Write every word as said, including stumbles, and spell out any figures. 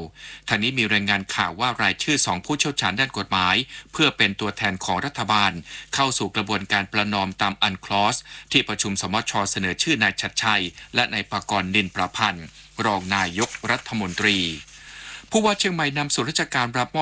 ทางนี้มีรายงานข่าวว่ารายชื่อสองผู้เชี่ยวชาญด้านกฎหมายเพื่อเป็นตัวแทนของรัฐบาลเข้าสู่กระบวนการประนอมตามอันคลอสที่ประชุมสมช.เสนอชื่อนายชัดชัยและนายปกรณ์นินประพันธ์รองนายกรัฐมนตรีผู้ว่าเชียงใหม่นำส่วนราชการรับ